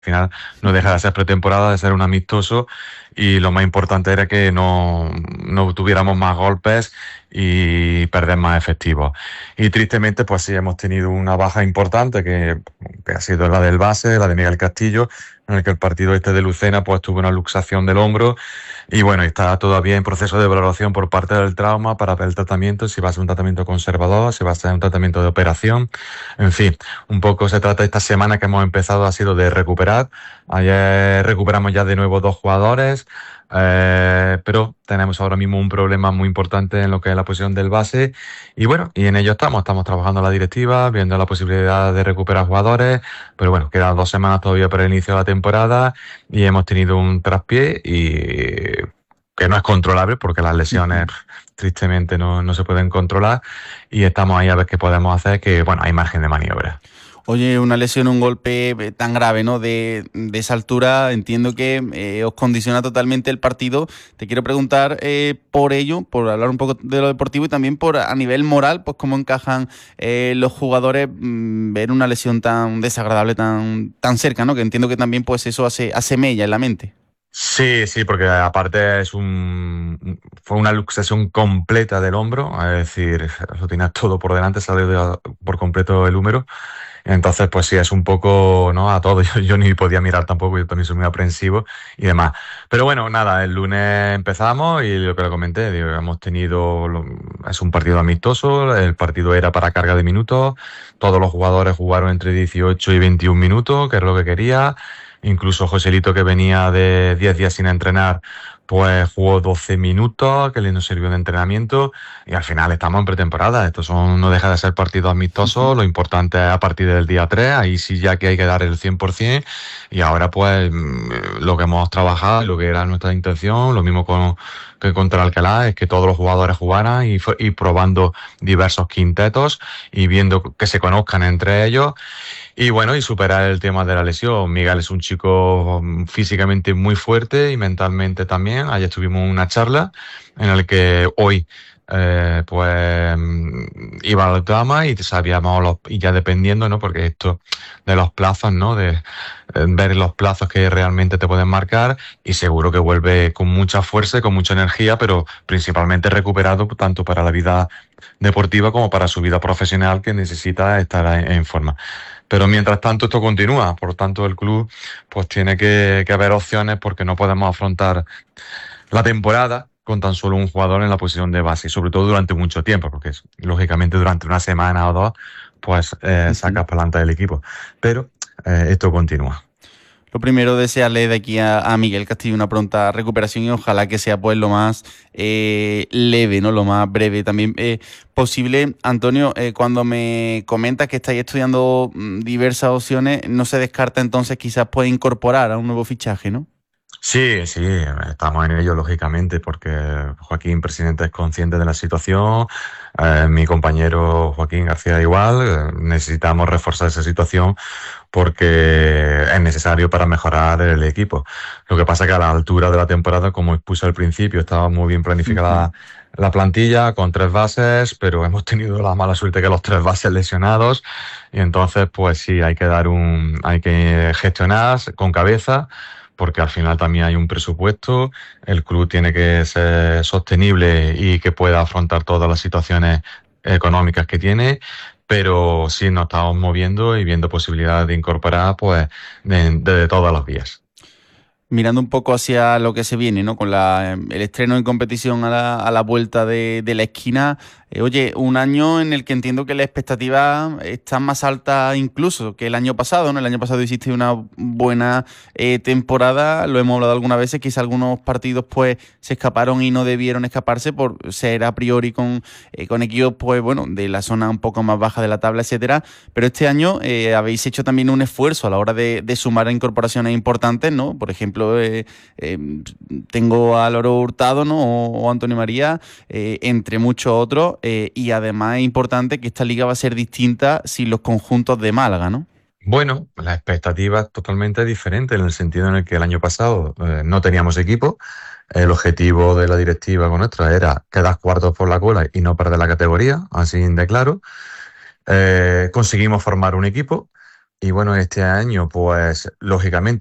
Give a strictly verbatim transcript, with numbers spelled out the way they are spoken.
final no deja de ser pretemporada, de ser un amistoso, y lo más importante era que no, no tuviéramos más golpes y perder más efectivos. Y tristemente, pues sí, hemos tenido una baja importante que, que ha sido la del base, la de Miguel Castillo, en el que el partido este de Lucena pues tuvo una luxación del hombro y bueno, está todavía en proceso de valoración por parte del trauma para ver el tratamiento, si va a ser un tratamiento conservador, si va a ser un tratamiento de operación, en fin. Un poco se trata esta semana que hemos empezado ha sido de recuperar. Ayer recuperamos ya de nuevo dos jugadores, eh, pero tenemos ahora mismo un problema muy importante en lo que es la posición del base. Y bueno, y en ello estamos. Estamos trabajando en la directiva, viendo la posibilidad de recuperar jugadores. Pero bueno, quedan dos semanas todavía para el inicio de la temporada y hemos tenido un traspié y que no es controlable porque las lesiones tristemente no, no se pueden controlar y estamos ahí a ver qué podemos hacer, que bueno, hay margen de maniobra. Oye, una lesión, un golpe tan grave, ¿no? De, de esa altura, entiendo que eh, os condiciona totalmente el partido. Te quiero preguntar eh, por ello, por hablar un poco de lo deportivo y también por a nivel moral, pues cómo encajan eh, los jugadores mmm, ver una lesión tan desagradable, tan, tan cerca, ¿no? Que entiendo que también pues eso hace, hace mella en la mente. Sí, sí, porque aparte es un fue una luxación completa del hombro, es decir, lo tienes todo por delante, sale de, por completo el húmero. Entonces, pues sí, es un poco, ¿no? A todo. Yo, yo ni podía mirar tampoco, yo también soy muy aprensivo y demás. Pero bueno, nada, el lunes empezamos y lo que le comenté, digo, hemos tenido, lo- es un partido amistoso, el partido era para carga de minutos, todos los jugadores jugaron entre dieciocho y veintiún minutos, que es lo que quería. Incluso Joselito, que venía de diez días sin entrenar, pues jugó doce minutos, que le nos sirvió de entrenamiento. Y al final estamos en pretemporada. Estos son, no deja de ser partidos amistosos. Lo importante es a partir del día tres. Ahí sí ya que hay que dar el cien por ciento. Y ahora pues mm, lo que hemos trabajado, lo que era nuestra intención, lo mismo con, que contra Alcalá, es que todos los jugadores jugaran y, fue- y probando diversos quintetos y viendo que se conozcan entre ellos. Y bueno, y superar el tema de la lesión. Miguel es un chico mm, físicamente muy fuerte y mentalmente también. Ayer tuvimos una charla en la que hoy eh, pues mm, iba al cama y sabíamos los, y ya dependiendo, ¿no? Porque esto de los plazos, ¿no? De eh, ver los plazos que realmente te pueden marcar, y seguro que vuelve con mucha fuerza y con mucha energía, pero principalmente recuperado tanto para la vida deportiva como para su vida profesional, que necesita estar en, en forma. Pero mientras tanto esto continúa, por tanto el club pues tiene que, que haber opciones, porque no podemos afrontar la temporada con tan solo un jugador en la posición de base, y sobre todo durante mucho tiempo, porque es, lógicamente durante una semana o dos pues eh, Uh-huh. sacas para adelante del equipo. Pero eh, esto continúa. Lo primero, desearle de aquí a, a Miguel Castillo una pronta recuperación y ojalá que sea pues lo más eh, leve, ¿no? Lo más breve también eh, posible. Antonio, eh, cuando me comentas que estáis estudiando mm, diversas opciones, no se descarta entonces quizás puede incorporar a un nuevo fichaje, ¿no? Sí, sí, estamos en ello, lógicamente, porque Joaquín, presidente, es consciente de la situación, eh, mi compañero Joaquín García igual, eh, necesitamos reforzar esa situación porque es necesario para mejorar el equipo. Lo que pasa es que a la altura de la temporada, como expuse al principio, estaba muy bien planificada la plantilla con tres bases, pero hemos tenido la mala suerte que los tres bases lesionados, y entonces pues sí, hay que dar un, hay que gestionar con cabeza, porque al final también hay un presupuesto, el club tiene que ser sostenible y que pueda afrontar todas las situaciones económicas que tiene, pero sí nos estamos moviendo y viendo posibilidades de incorporar pues de, de todas las vías. Mirando un poco hacia lo que se viene, ¿no? Con la, el estreno en competición a la, a la vuelta de, de la esquina. Eh, oye, un año en el que entiendo que las expectativas están más altas incluso que el año pasado, ¿no? El año pasado hiciste una buena eh, temporada, lo hemos hablado algunas veces, quizá algunos partidos pues se escaparon y no debieron escaparse por ser a priori con, eh, con equipos pues bueno, de la zona un poco más baja de la tabla, etcétera. Pero este año eh, habéis hecho también un esfuerzo a la hora de, de sumar incorporaciones importantes, ¿no? Por ejemplo, Eh, eh, tengo a Álvaro Hurtado, ¿no? O, o Antonio María, eh, entre muchos otros, eh, y además es importante que esta liga va a ser distinta sin los conjuntos de Málaga, ¿no? Bueno, la expectativa es totalmente diferente, en el sentido en el que el año pasado eh, no teníamos equipo. El objetivo de la directiva con nuestra era quedar cuartos por la cola y no perder la categoría, así de claro. Eh, conseguimos formar un equipo. Y bueno, este año, pues lógicamente,